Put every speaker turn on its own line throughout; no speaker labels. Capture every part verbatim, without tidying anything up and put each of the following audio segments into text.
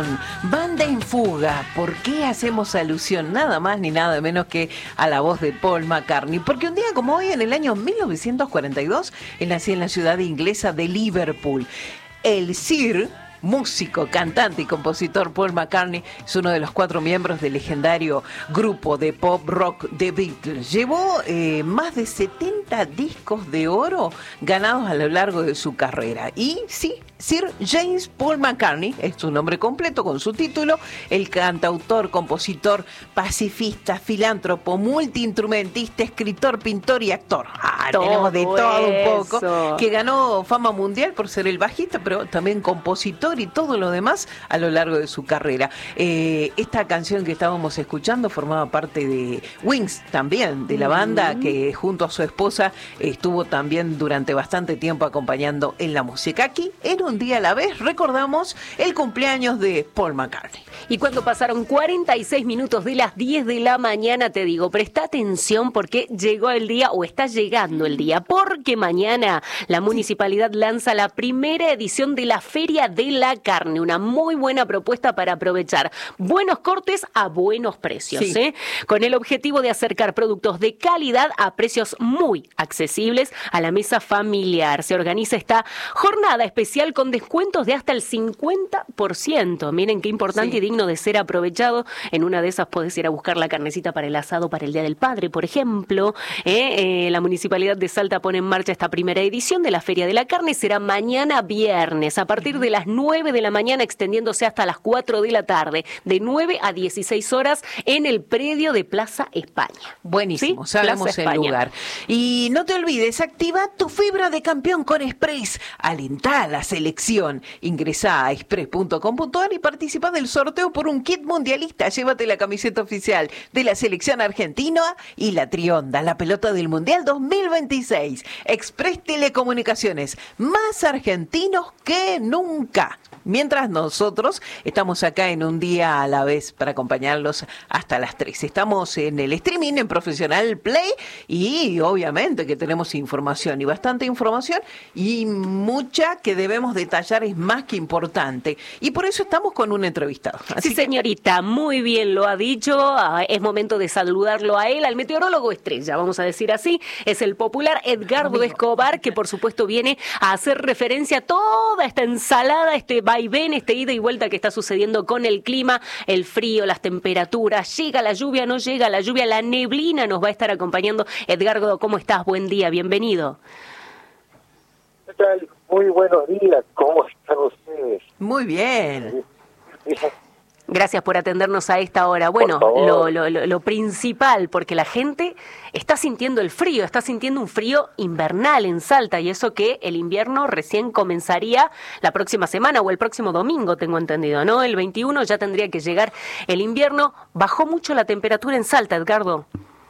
con Banda en Fuga. ¿Por qué hacemos alusión nada más ni nada menos que a la voz de Paul McCartney? Porque un día como hoy, en el año mil novecientos cuarenta y dos, él nació en la ciudad inglesa de Liverpool. El Sir, músico, cantante y compositor Paul McCartney, es uno de los cuatro miembros del legendario grupo de pop rock The Beatles. Llevó eh, más de setenta discos de oro ganados a lo largo de su carrera. Y sí, Sir James Paul McCartney es su nombre completo con su título, el cantautor, compositor, pacifista, filántropo, multiinstrumentista, escritor, pintor y actor. Ah,
todo
tenemos de todo
eso.
un poco. Que ganó fama mundial por ser el bajista, pero también compositor y todo lo demás a lo largo de su carrera. Eh, esta canción que estábamos escuchando formaba parte de Wings también, de la banda, que junto a su esposa estuvo también durante bastante tiempo acompañando en la música. Aquí, en Un Día a la Vez, recordamos el cumpleaños de Paul McCartney.
Y cuando pasaron cuarenta y seis minutos de las diez de la mañana, te digo, presta atención porque llegó el día, o está llegando el día, porque mañana la municipalidad lanza la primera edición de la Feria de la Carne, una muy buena propuesta para aprovechar buenos cortes a buenos precios,
Sí.
¿eh? Con el objetivo de acercar productos de calidad a precios muy accesibles a la mesa familiar. Se organiza esta jornada especial con descuentos de hasta el cincuenta por ciento. Miren qué importante
Sí.
y digno de ser aprovechado. En una de esas podés ir a buscar la carnecita para el asado para el Día del Padre, por ejemplo. ¿eh? Eh, la Municipalidad de Salta pone en marcha esta primera edición de la Feria de la Carne. Será mañana viernes, a partir de las nueve de la mañana, extendiéndose hasta las cuatro de la tarde, de nueve a dieciséis horas, en el predio de Plaza España.
Buenísimo,
¿Sí?
sabemos
Plaza
el
España.
lugar. Y no te olvides, activa tu fibra de campeón con Express. Alentá a la selección. Ingresá a express punto com punto a r y participa del sorteo por un kit mundialista. Llévate la camiseta oficial de la selección argentina y la trionda, la pelota del Mundial dos mil veintiséis. Express Telecomunicaciones, más argentinos que nunca. Mientras nosotros estamos acá en Un Día a la Vez para acompañarlos hasta las tres. Estamos en el streaming, en Profesional Play, y obviamente que tenemos información, y bastante información, y mucha que debemos detallar, es más que importante. Y por eso estamos con un entrevistado. Así
Sí,
que,
señorita, muy bien lo ha dicho. Ah, es momento de saludarlo a él, al meteorólogo estrella, vamos a decir así. Es el popular Edgardo
Amigo.
Escobar, que por supuesto viene a hacer referencia a toda esta ensalada, este vaivén, este ida y vuelta que está sucediendo con el clima, el frío, las temperaturas. Llega la lluvia, no llega la lluvia, la neblina nos va a estar acompañando. Edgardo, ¿cómo estás? Buen día, bienvenido.
¿Qué tal? Muy buenos días, ¿cómo están ustedes?
muy bien.
Gracias por atendernos a esta hora. Bueno, lo, lo, lo, lo principal, porque la gente está sintiendo el frío, está sintiendo un frío invernal en Salta, y eso que el invierno recién comenzaría la próxima semana o el próximo domingo, tengo entendido, ¿no? El veintiuno ya tendría que llegar el invierno. Bajó mucho la temperatura en Salta, Edgardo.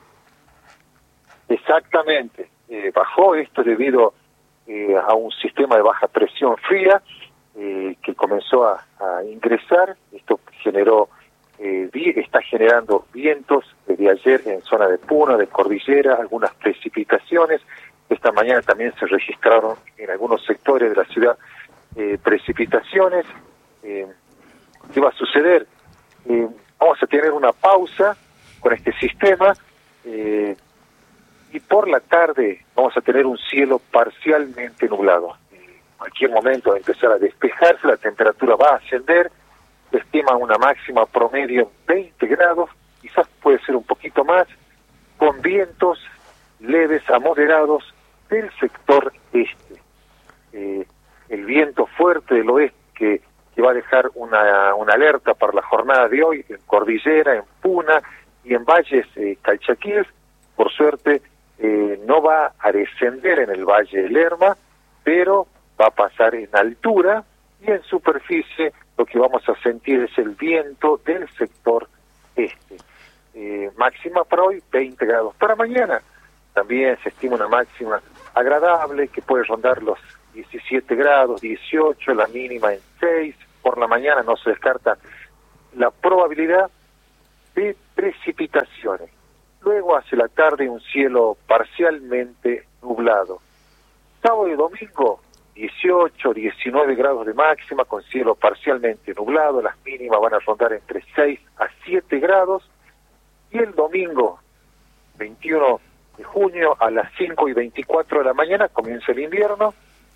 Exactamente, eh, bajó esto debido eh, a un sistema de baja presión fría eh, que comenzó a, a ingresar. Esto generó, eh, vi- está generando vientos desde ayer en zona de Puno, de Cordillera, algunas precipitaciones. Esta mañana también se registraron en algunos sectores de la ciudad eh, precipitaciones. Eh, ¿Qué va a suceder? Eh, vamos a tener una pausa con este sistema, eh, y por la tarde vamos a tener un cielo parcialmente nublado. En cualquier momento va a empezar a despejarse, la temperatura va a ascender, se estima una máxima promedio veinte grados, quizás puede ser un poquito más, con vientos leves a moderados del sector este. Eh, el viento fuerte del oeste que, que va a dejar una, una alerta para la jornada de hoy en Cordillera, en Puna y en valles eh, calchaquíes, por suerte eh, no va a descender en el Valle del Lerma, pero va a pasar en altura, y en superficie lo que vamos a sentir es el viento del sector este. Eh, máxima para hoy veinte grados. Para mañana también se estima una máxima agradable que puede rondar los diecisiete grados, dieciocho, la mínima en seis. Por la mañana no se descarta la probabilidad de precipitaciones. Luego hacia la tarde un cielo parcialmente nublado. Sábado y domingo dieciocho, diecinueve grados de máxima, con cielo parcialmente nublado. Las mínimas van a rondar entre seis a siete grados. Y el domingo veintiuno de junio a las cinco y veinticuatro de la mañana comienza el invierno.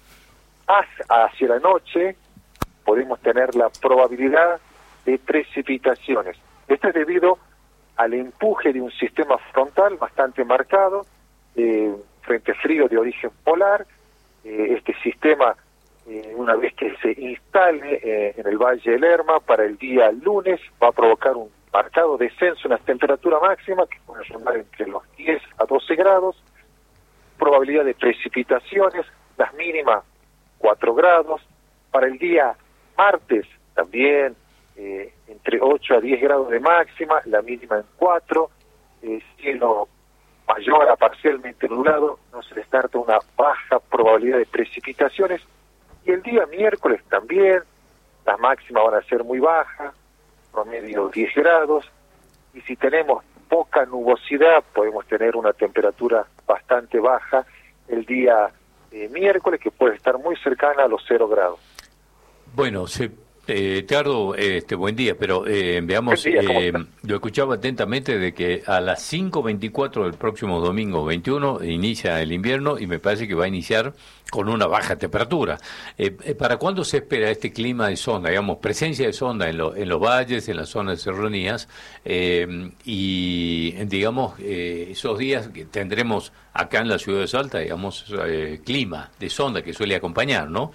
Hacia la noche podemos tener la probabilidad de precipitaciones. Esto es debido al empuje de un sistema frontal bastante marcado, eh, frente frío de origen polar. Eh, este sistema, eh, una vez que se instale eh, en el Valle del Lerma, para el día lunes va a provocar un marcado descenso en la temperatura máxima, que puede rondar entre los diez a doce grados, probabilidad de precipitaciones, las mínimas cuatro grados, para el día martes también eh, entre ocho a diez grados de máxima, la mínima en cuatro, eh, cielo mayor a parcialmente nublado, no se descarta una baja probabilidad de precipitaciones, y el día miércoles también, las máximas van a ser muy bajas, promedio diez grados, y si tenemos poca nubosidad podemos tener una temperatura bastante baja el día eh, miércoles, que puede estar muy cercana a los cero grados.
Bueno, se, eh, Edgardo, este, buen día, pero eh, veamos,
Buen día,
eh, lo escuchaba atentamente de que a las cinco veinticuatro del próximo domingo veintiuno inicia el invierno y me parece que va a iniciar con una baja temperatura. Eh, ¿Para cuándo se espera este clima de sonda, digamos, presencia de sonda en, lo, en los valles, en las zonas de serranías, eh, y digamos, eh, esos días que tendremos acá en la ciudad de Salta, digamos, eh, clima de sonda que suele acompañar, ¿no?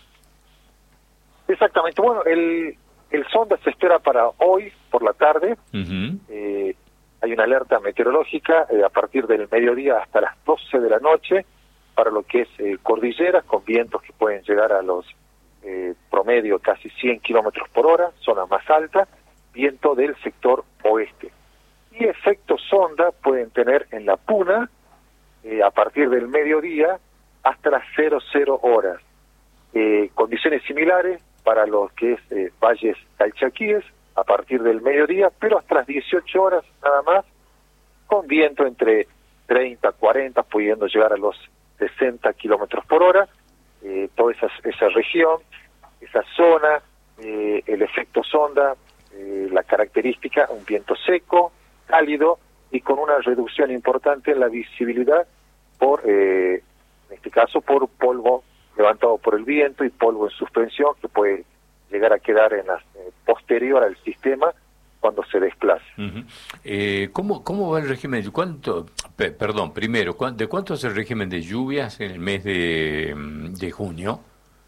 Exactamente. Bueno, el, el sonda se espera para hoy por la tarde.
Uh-huh.
Eh, hay una alerta meteorológica eh, a partir del mediodía hasta las doce de la noche para lo que es eh, cordilleras, con vientos que pueden llegar a los eh, promedio casi cien kilómetros por hora, zona más alta, viento del sector oeste. Y efectos sonda pueden tener en la Puna eh, a partir del mediodía hasta las cero cero horas. Eh, condiciones similares para los que es eh, valles calchaquíes a partir del mediodía, pero hasta las dieciocho horas nada más, con viento entre treinta, cuarenta, pudiendo llegar a los sesenta kilómetros por hora. Eh, toda esa, esa región, esa zona, eh, el efecto sonda, eh, la característica, un viento seco, cálido y con una reducción importante en la visibilidad por, eh, en este caso, por polvo levantado por el viento y polvo en suspensión que puede llegar a quedar en la, eh, posterior al sistema cuando se desplaza.
Uh-huh. eh, ¿cómo, ¿Cómo va el régimen? ¿Cuánto, pe, perdón, primero, ¿de cuánto es el régimen de lluvias en el mes de, de junio?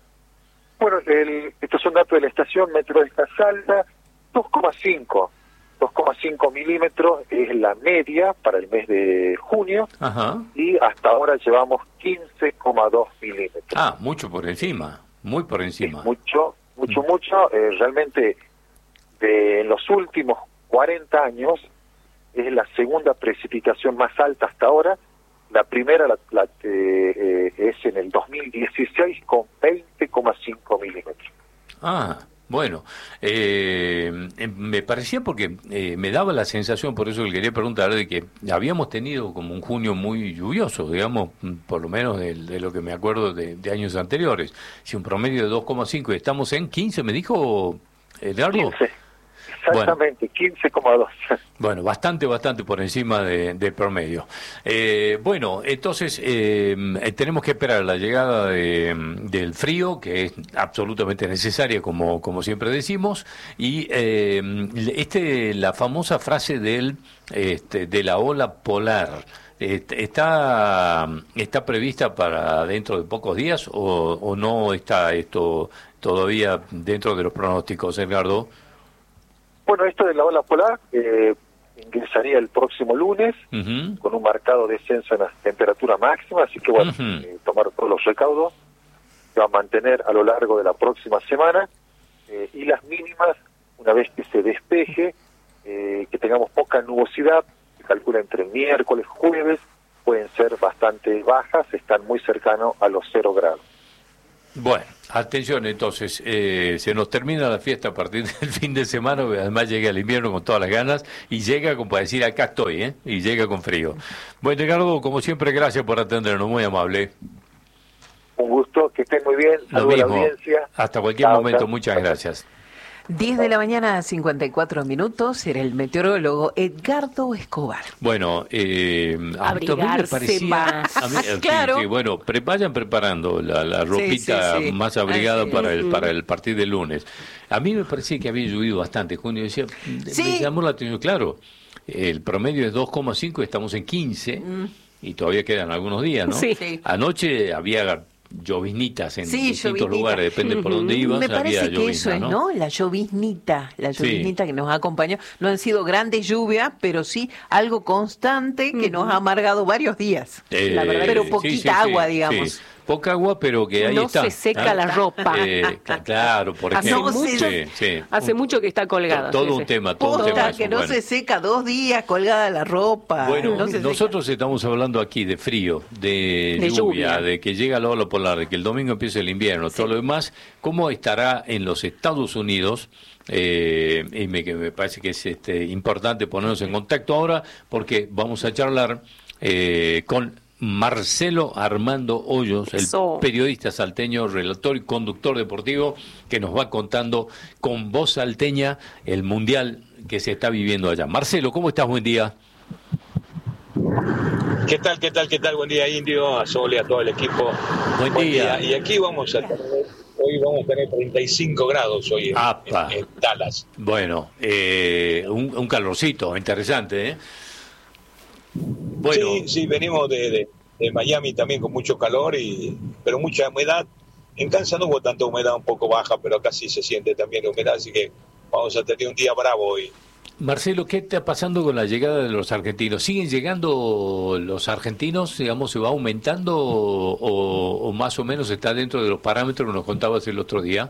Bueno, el, estos son datos de la estación meteorológica Salta, dos coma cinco milímetros es la media para el mes de junio.
Ajá.
Y hasta ahora llevamos quince coma dos milímetros.
Ah, mucho por encima, muy por encima.
Es mucho, mucho, mm. mucho. Eh, realmente, de en los últimos cuarenta años, es la segunda precipitación más alta hasta ahora. La primera la, la, eh, es en el dos mil dieciséis con veinte coma cinco milímetros.
Ah, bueno, eh, me parecía porque eh, me daba la sensación, por eso le quería preguntar, de que habíamos tenido como un junio muy lluvioso, digamos, por lo menos de, de lo que me acuerdo de, de años anteriores. Si un promedio de dos coma cinco y estamos en quince, ¿me dijo Edgardo?
quince. Exactamente, bueno, quince coma dos.
Bueno, bastante, bastante por encima de, del promedio. Eh, bueno, entonces eh, tenemos que esperar la llegada de, del frío, que es absolutamente necesaria, como, como siempre decimos, y eh, este la famosa frase del este, de la ola polar. ¿Está, está prevista para dentro de pocos días o, o no está esto todavía dentro de los pronósticos, Edgardo?
Bueno, esto de la ola polar eh, ingresaría el próximo lunes, uh-huh, con un marcado descenso en la temperatura máxima, así que bueno, uh-huh, eh, tomar todos los recaudos, se va a mantener a lo largo de la próxima semana, eh, y las mínimas, una vez que se despeje, eh, que tengamos poca nubosidad, se calcula entre miércoles, jueves, pueden ser bastante bajas, están muy cercanos a los cero grados.
Bueno, atención entonces, eh, se nos termina la fiesta a partir del fin de semana, además llega el invierno con todas las ganas y llega como para decir acá estoy, ¿eh? Y llega con frío. Bueno, Edgardo, como siempre, gracias por atendernos, muy amable.
Un gusto, que estén muy bien.
Lo
Saludos a la
mismo.
audiencia.
Hasta cualquier
Chao,
momento,
chao.
muchas gracias.
diez de la mañana, cincuenta y cuatro minutos, era el meteorólogo Edgardo Escobar.
Bueno, eh, a mí también me
Abrigarse
parecía...
más.
a mí- sí,
Claro.
sí, bueno, pre- vayan preparando la, la ropita
sí, sí.
más abrigada
Así
para
es.
el para el partido del lunes. A mí me parecía que había llovido bastante. Junio decía,
Sí.
me llamó la atención, claro, el promedio es dos coma cinco, estamos en quince y todavía quedan algunos días, ¿no?
Sí.
Sí.
Anoche había lloviznitas en
Sí,
distintos
lloviznita.
lugares, depende por dónde ibas,
Me parece
había
que
llovizna,
eso es,
¿no?
¿no? La lloviznita, la
Sí.
lloviznita que nos acompañó. No han sido grandes lluvias, pero sí algo constante que nos ha amargado varios días.
Eh,
La verdad,
pero
sí,
poquita
sí, sí,
agua,
sí.
digamos.
Poca agua, pero que ahí
No
está.
se seca
¿ah?
la ropa.
Eh, cl- claro, por
Hace
ejemplo.
mucho-
Sí, sí.
Hace
Un-
mucho que está colgada.
Todo
sí,
un
sí.
tema, todo un
Posta,
tema. eso,
que no
bueno.
se seca dos días colgada la ropa.
Bueno,
no se seca.
nosotros estamos hablando aquí de frío, de,
De
lluvia,
lluvia.
de que llega la ola polar, de que el domingo empieza el invierno, todo lo demás. ¿Cómo estará en los Estados Unidos? Eh, y me, que me parece que es este, importante ponernos en contacto ahora porque vamos a charlar eh, con Marcelo Armando Hoyos, el
Eso.
periodista salteño, relator y conductor deportivo, que nos va contando con voz salteña el mundial que se está viviendo allá. Marcelo, ¿cómo estás? Buen día.
¿Qué tal, qué tal, qué tal? Buen día, Indio, a Sole, a todo el equipo.
Buen día.
Y aquí vamos a tener, hoy vamos a tener treinta y cinco grados hoy en,
Apa.
en- en Dallas.
Bueno, eh, un, un calorcito, interesante, ¿eh? Bueno,
Sí, sí, venimos de, de- de Miami también con mucho calor, y pero mucha humedad. En Kansas no hubo tanta humedad, un poco baja, pero acá sí se siente también la humedad, así que vamos a tener un día bravo hoy.
Marcelo, ¿qué está pasando con la llegada de los argentinos? ¿Siguen llegando los argentinos, digamos, se va aumentando o, o- o más o menos está dentro de los parámetros que nos contabas el otro día?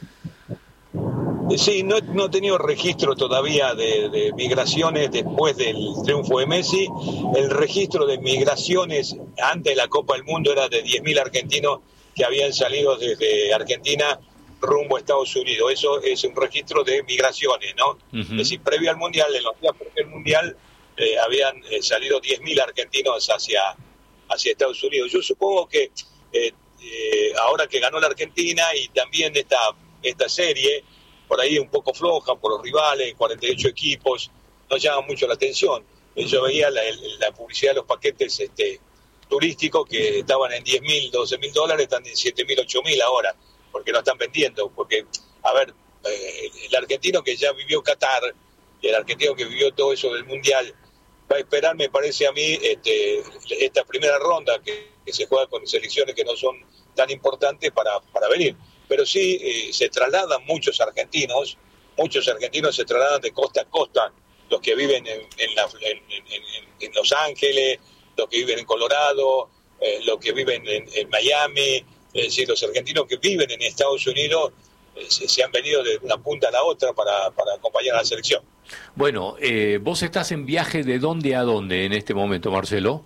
Eh, Sí, no, no he tenido registro todavía de, de migraciones después del triunfo de Messi. El registro de migraciones antes de la Copa del Mundo era de diez mil argentinos que habían salido desde Argentina rumbo a Estados Unidos. Eso es un registro de migraciones, ¿no?
Ujú.
Es decir, previo al Mundial, en los días previos al Mundial, eh, habían eh, salido diez mil argentinos hacia, hacia Estados Unidos. Yo supongo que eh, eh, ahora que ganó la Argentina y también esta, esta serie, por ahí un poco floja por los rivales, cuarenta y ocho equipos, no llama mucho la atención. Eh, Yo veía la, el- la publicidad de los paquetes este, turísticos que estaban en diez mil, doce mil dólares, están en siete mil, ocho mil ahora, porque no están vendiendo. Porque, a ver, eh, el argentino que ya vivió Qatar, y el argentino que vivió todo eso del Mundial, va a esperar, me parece a mí, este, esta primera ronda que, que se juega con selecciones que no son tan importantes para, para venir. Pero sí eh, se trasladan muchos argentinos, muchos argentinos se trasladan de costa a costa, los que viven en, en, la- en- en- en- en Los Ángeles, los que viven en Colorado, eh, los que viven en, en Miami, es decir, los argentinos que viven en Estados Unidos eh, se, se han venido de una punta a la otra para, para acompañar a la selección.
Bueno, eh, vos estás en viaje de dónde a dónde en este momento, Marcelo.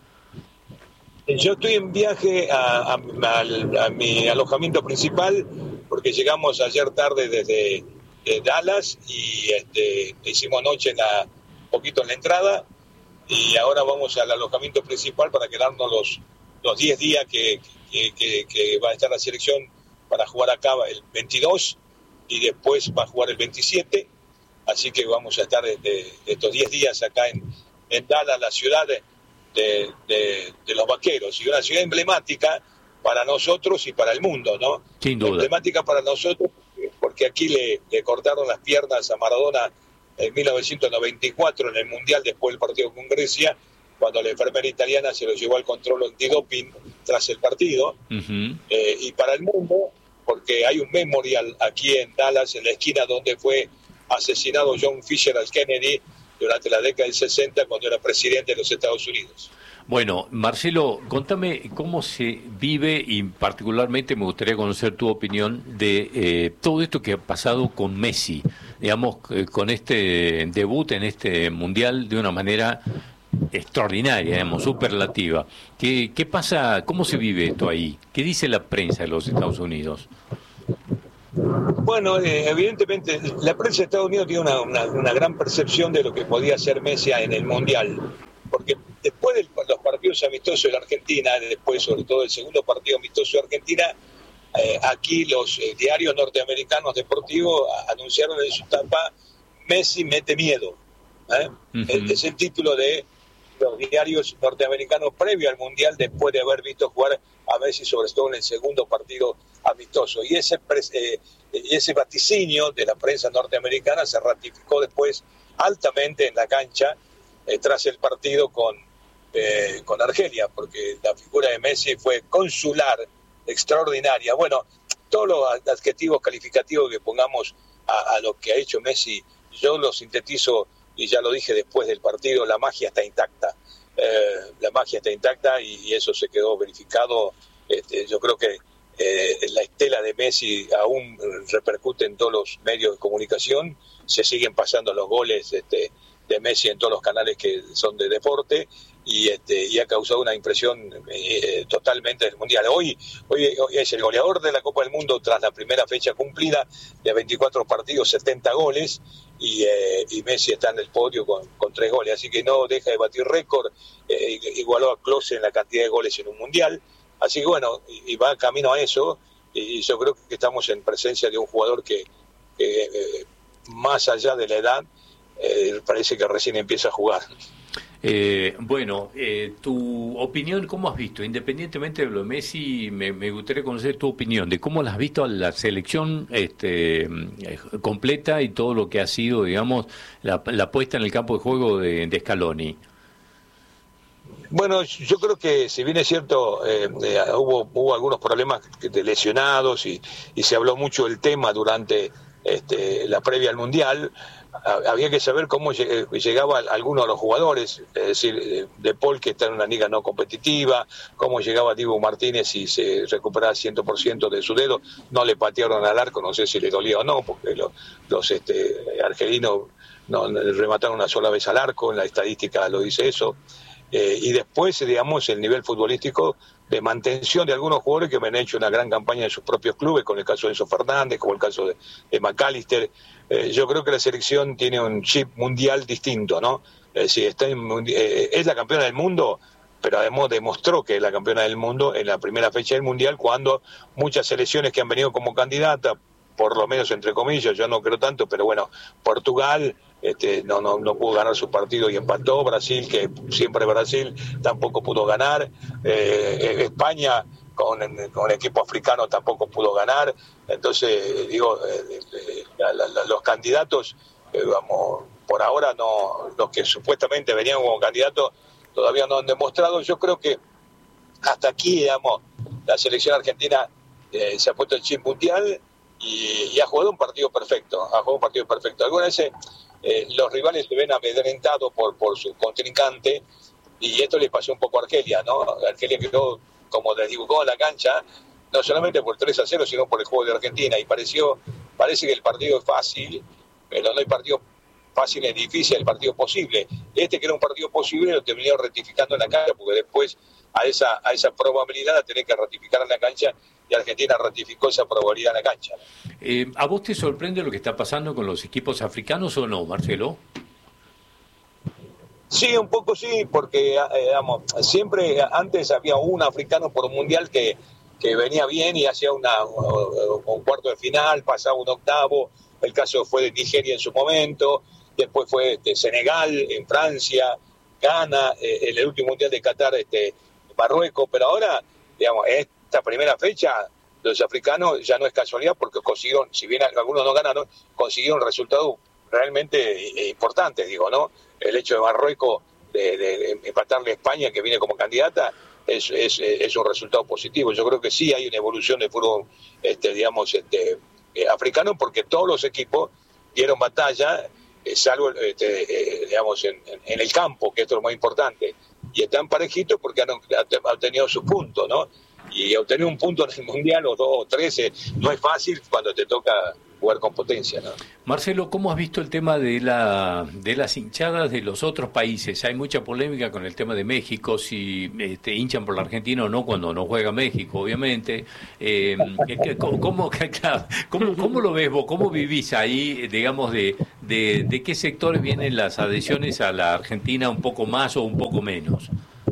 Yo estoy en viaje a, a- al- a mi alojamiento principal porque llegamos ayer tarde desde de Dallas y este, hicimos noche en la, un poquito en la entrada, y ahora vamos al alojamiento principal para quedarnos los los diez días que, que, que- que va a estar la selección para jugar acá el veintidós y después va a jugar el veintisiete, así que vamos a estar desde estos diez días acá en, en Dallas, la ciudad de, de, de- de los vaqueros, y una ciudad emblemática para nosotros y para el mundo, ¿no?
Sin duda.
Emblemática para nosotros porque aquí le, le cortaron las piernas a Maradona en mil novecientos noventa y cuatro en el Mundial después del partido con Grecia, cuando la enfermera italiana se lo llevó al control antidoping tras el partido.
Ujú.
Eh, y para el mundo, porque hay un memorial aquí en Dallas, en la esquina donde fue asesinado John Fisher al Kennedy durante la década del sesenta, cuando era presidente de los Estados Unidos.
Bueno, Marcelo, contame cómo se vive y particularmente me gustaría conocer tu opinión de eh, todo esto que ha pasado con Messi, digamos, eh, con este debut en este mundial de una manera extraordinaria, digamos, superlativa. ¿Qué, qué pasa? ¿Cómo se vive esto ahí? ¿Qué dice la prensa de los Estados Unidos?
Bueno, eh, evidentemente la prensa de Estados Unidos tiene una, una, una gran percepción de lo que podía hacer Messi en el Mundial. porque después de los partidos amistosos de la Argentina, después sobre todo el segundo partido amistoso de Argentina, eh, aquí los eh, diarios norteamericanos deportivos anunciaron en su tapa Messi mete miedo. ¿eh? Uh-huh. Es el título de los diarios norteamericanos previo al Mundial, después de haber visto jugar a Messi, sobre todo en el segundo partido amistoso. Y ese, eh, ese vaticinio de la prensa norteamericana se ratificó después altamente en la cancha eh, tras el partido con, eh, con Argelia, porque la figura de Messi fue consular, extraordinaria. Bueno, todos los adjetivos calificativos que pongamos a, a lo que ha hecho Messi, yo lo sintetizo, y ya lo dije después del partido, la magia está intacta. Eh, la magia está intacta y, y eso se quedó verificado. Este, yo creo que eh, la estela de Messi aún repercute en todos los medios de comunicación, se siguen pasando los goles este, de Messi en todos los canales que son de deporte, y, este, y ha causado una impresión eh, totalmente del Mundial. Hoy, hoy, hoy es el goleador de la Copa del Mundo tras la primera fecha cumplida de veinticuatro partidos, setenta goles, y, eh, y Messi está en el podio con, con tres goles, así que no deja de batir récord, eh, igualó a Klose en la cantidad de goles en un Mundial, así que bueno, y, y va camino a eso, y yo creo que estamos en presencia de un jugador que, que eh, más allá de la edad, eh, parece que recién empieza a jugar.
Eh, bueno, eh, tu opinión, ¿cómo has visto? Independientemente de lo de Messi, me, me gustaría conocer tu opinión de cómo la has visto a la selección este, eh, completa y todo lo que ha sido, digamos, la, la puesta en el campo de juego de, de Scaloni.
Bueno, yo creo que si bien es cierto, eh, eh, hubo, hubo algunos problemas de lesionados y, y se habló mucho del tema durante este, la previa al Mundial, había que saber cómo llegaba alguno de los jugadores, es decir, De Paul, que está en una liga no competitiva, cómo llegaba Dibu Martínez y se recuperaba cien por ciento de su dedo, no le patearon al arco, no sé si le dolía o no, porque los, los este, argelinos no, remataron una sola vez al arco, en la estadística lo dice eso, eh, y después, digamos, el nivel futbolístico de mantención de algunos jugadores que me han hecho una gran campaña en sus propios clubes, con el caso de Enzo Fernández, como el caso de, de McAllister. Eh, yo creo que la selección tiene un chip mundial distinto, ¿no? Es decir, está en, eh, es la campeona del mundo, pero además demostró que es la campeona del mundo en la primera fecha del Mundial, cuando muchas selecciones que han venido como candidatas, por lo menos entre comillas, yo no creo tanto, pero bueno, Portugal este, no, no, no pudo ganar su partido y empató, Brasil, que siempre Brasil, tampoco pudo ganar, eh, España con, con el equipo africano tampoco pudo ganar, entonces digo, eh, eh, la, la, los candidatos, eh, vamos, por ahora no, los que supuestamente venían como candidatos todavía no han demostrado. Yo creo que hasta aquí, digamos, la selección argentina eh, se ha puesto el chip mundial y, y ha jugado un partido perfecto, ha jugado un partido perfecto. Algunas veces eh, los rivales se ven amedrentados por, por su contrincante, y esto le pasó un poco a Argelia, ¿no? Argelia quedó como desdibujó en la cancha, no solamente por tres a cero, sino por el juego de Argentina, y pareció, parece que el partido es fácil, pero no hay partido fácil ni difícil, el partido posible. Este que era un partido posible lo terminó rectificando en la cancha, porque después a esa a esa probabilidad la tenés que ratificar en la cancha, y Argentina ratificó esa probabilidad en la cancha.
Eh, ¿A vos te sorprende lo que está pasando con los equipos africanos o no, Marcelo?
Sí, un poco sí, porque eh, digamos, siempre antes había un africano por un mundial que, que venía bien y hacía una, un cuarto de final, pasaba un octavo. El caso fue de Nigeria en su momento, después fue de Senegal, en Francia, Ghana, eh, en el último mundial de Qatar, este, Marruecos, pero ahora, digamos, esta primera fecha, los africanos ya no es casualidad, porque consiguieron, si bien algunos no ganaron, consiguieron resultados realmente importantes, digo, ¿no? El hecho de Marruecos de, de, de empatarle a España, que viene como candidata, es, es, es un resultado positivo. Yo creo que sí hay una evolución de fútbol, este, digamos, este, eh, africano, porque todos los equipos dieron batalla, eh, salvo, este, eh, digamos, en, en el campo, que esto es lo más importante, y están parejitos porque han, han obtenido sus puntos, ¿no? Y obtener un punto en el Mundial, o dos o tres, eh, no es fácil cuando te toca jugar con potencia, ¿no?
Marcelo, ¿cómo has visto el tema de la de las hinchadas de los otros países? Hay mucha polémica con el tema de México, si este, hinchan por la Argentina o no cuando no juega México, obviamente. Eh, ¿cómo, cómo, cómo, ¿Cómo lo ves vos? ¿Cómo vivís ahí, digamos, de, de, de qué sectores vienen las adhesiones a la Argentina, un poco más o un poco menos.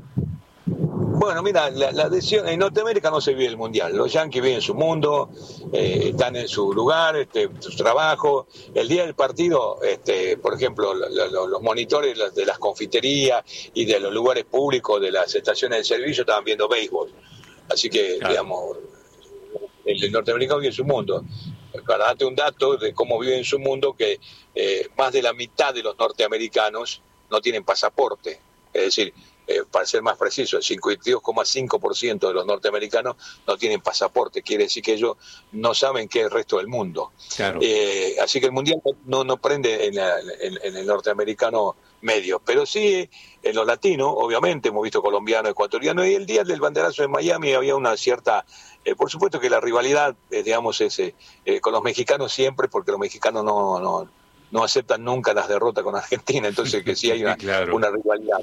Bueno, mira, la, la adhesión, en Norteamérica no se vive el Mundial. Los yanquis viven su mundo, eh, están en su lugar, este, su trabajo. El día del partido, este, por ejemplo, lo, lo, los monitores de las confiterías y de los lugares públicos de las estaciones de servicio estaban viendo béisbol. Así que, claro, digamos, el, el norteamericano vive en su mundo. Para darte un dato de cómo vive en su mundo, que eh, más de la mitad de los norteamericanos no tienen pasaporte. Es decir, Eh, para ser más preciso, el cincuenta y dos coma cinco por ciento de los norteamericanos no tienen pasaporte, quiere decir que ellos no saben qué es el resto del mundo.
Claro.
Eh, así que el Mundial no, no prende en, la, en, en el norteamericano medio, pero sí en los latinos, obviamente, hemos visto colombianos, ecuatorianos, y el día del banderazo en Miami había una cierta, eh, por supuesto que la rivalidad, eh, digamos, ese, eh, con los mexicanos siempre, porque los mexicanos no, no, no aceptan nunca las derrotas con Argentina, entonces que sí hay una,
claro,
una rivalidad.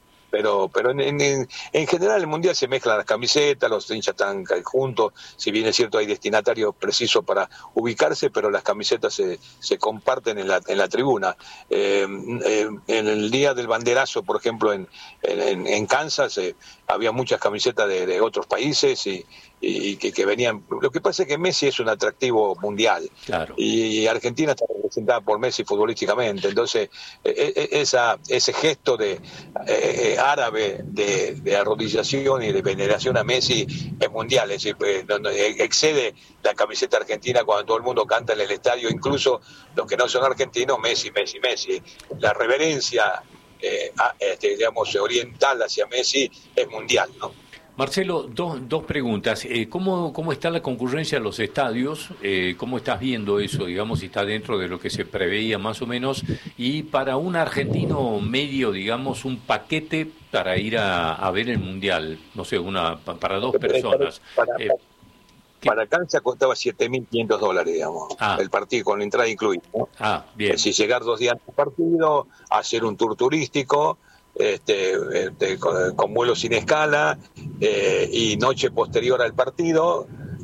Pero pero en, en, en general el Mundial se mezclan las camisetas, los hinchas están juntos, si bien es cierto hay destinatarios precisos para ubicarse, pero las camisetas se, se comparten en la, en la tribuna. Eh, eh, en el día del banderazo, por ejemplo, en, en, en Kansas, eh, había muchas camisetas de, de otros países y, y que, que venían. Lo que pasa es que Messi es un atractivo mundial,
claro,
y Argentina está representada por Messi futbolísticamente, entonces eh, esa ese gesto de eh, árabe de, de arrodillación y de veneración a Messi es mundial, es decir, eh, excede la camiseta argentina cuando todo el mundo canta en el estadio, incluso los que no son argentinos, Messi, Messi, Messi. La reverencia eh, a, este, digamos, oriental hacia Messi es mundial, ¿no?
Marcelo, dos, dos preguntas. Eh, ¿cómo, ¿Cómo está la concurrencia en los estadios? Eh, ¿Cómo estás viendo eso, digamos, si está dentro de lo que se preveía más o menos? Y para un argentino medio, digamos, un paquete para ir a, a ver el Mundial, no sé, una para dos personas.
Para, para, eh, para Kansas costaba siete mil quinientos dólares, digamos, ah, el partido con la entrada incluida, ¿no?
Ah, bien.
Si llegar dos días al partido, hacer un tour turístico, Este, este, con, con vuelo sin escala eh, y noche posterior al partido,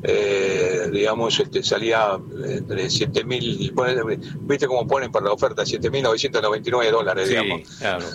eh, digamos, este, salía entre siete mil, viste cómo ponen para la oferta, siete mil novecientos noventa y nueve dólares,
sí,
digamos.
Claro.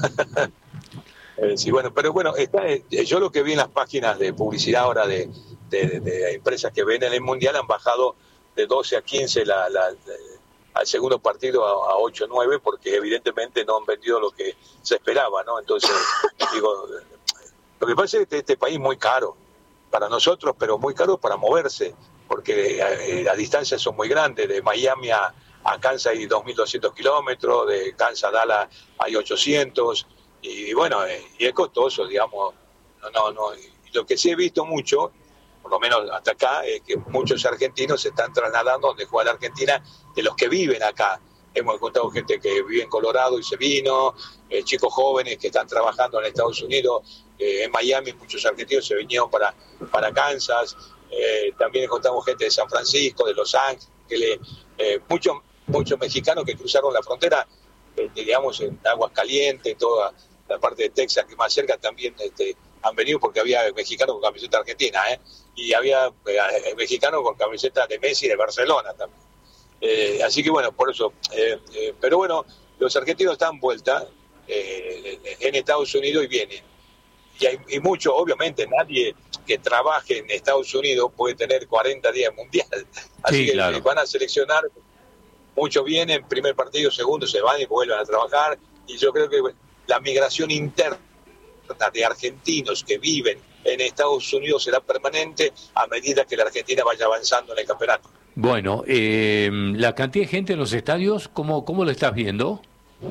eh, sí, bueno, pero bueno, está, yo lo que vi en las páginas de publicidad ahora de, de, de, de empresas que ven en el Mundial han bajado de doce a quince la, la, la al segundo partido a, a ocho nueve, porque evidentemente no han vendido lo que se esperaba, ¿no? Entonces, digo, lo que pasa es que este país es muy caro para nosotros, pero muy caro para moverse, porque eh, las distancias son muy grandes. De Miami a, a Kansas hay dos mil doscientos kilómetros, de Kansas a Dallas hay ochocientos, y, y bueno, eh, y es costoso, digamos. No, no, no. Y lo que sí he visto mucho, por lo menos hasta acá, es que muchos argentinos se están trasladando donde juega la Argentina, de los que viven acá. Hemos encontrado gente que vive en Colorado y se vino, eh, chicos jóvenes que están trabajando en Estados Unidos, eh, en Miami, muchos argentinos se vinieron para, para Kansas, eh, también encontramos gente de San Francisco, de Los Ángeles, eh, muchos muchos mexicanos que cruzaron la frontera, eh, digamos, en Aguascalientes, toda la parte de Texas que más cerca también este, han venido, porque había mexicanos con camiseta argentina, ¿eh? Y había eh, mexicanos con camiseta de Messi de Barcelona también. Eh, así que bueno, por eso. Eh, eh, pero bueno, los argentinos están vuelta eh, en Estados Unidos y vienen. Y hay y mucho, obviamente, nadie que trabaje en Estados Unidos puede tener cuarenta días mundial. Así sí, que claro, van a seleccionar, muchos vienen, primer partido, segundo, se van y vuelven a trabajar. Y yo creo que la migración interna de argentinos que viven en Estados Unidos será permanente a medida que la Argentina vaya avanzando en el campeonato.
Bueno, eh, la cantidad de gente en los estadios, ¿cómo, cómo lo estás viendo?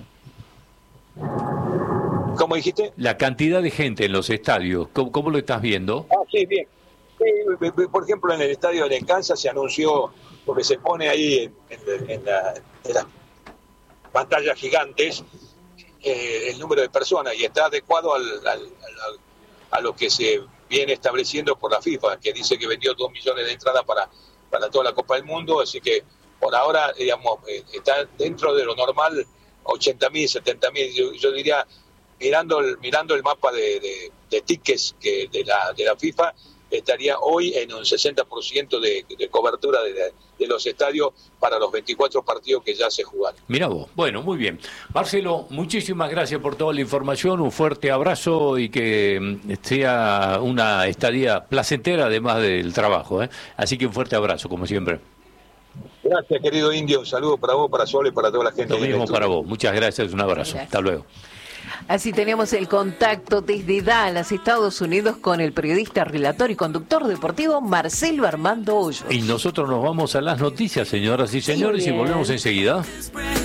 ¿Cómo dijiste?
La cantidad de gente en los estadios, ¿cómo, cómo lo estás viendo?
Ah, sí, bien. Sí, por ejemplo, en el estadio de Kansas se anunció, porque se pone ahí en, en, en, la, en las pantallas gigantes, eh, el número de personas, y está adecuado al, al, al, a lo que se viene estableciendo por la FIFA, que dice que vendió dos millones de entradas para, para toda la Copa del Mundo, así que por ahora, digamos, eh, está dentro de lo normal, ochenta mil, setenta mil, yo, yo diría, mirando el, mirando el mapa de, de, de tickets que de la, de la FIFA, estaría hoy en un sesenta por ciento de, de cobertura de, de los estadios para los veinticuatro partidos que ya se jugaron.
Mirá vos, bueno, muy bien. Marcelo, muchísimas gracias por toda la información, un fuerte abrazo y que sea una estadía placentera además del trabajo, ¿eh? Así que un fuerte abrazo, como siempre.
Gracias, querido Indio, un saludo para vos, para Sole y para toda la gente.
Lo mismo para vos, muchas gracias, un abrazo, gracias. Hasta luego.
Así tenemos el contacto desde Dallas, Estados Unidos, con el periodista, relator y conductor deportivo Marcelo Armando Hoyos.
Y nosotros nos vamos a las noticias, señoras y señores, y volvemos enseguida.